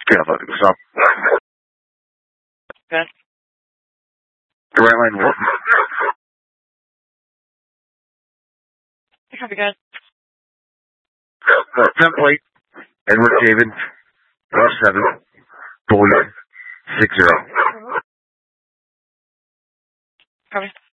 Yeah, but what's up? Good. The right line what? Copy, good. Template, Edward David, 7, Boyd, 60. Copy.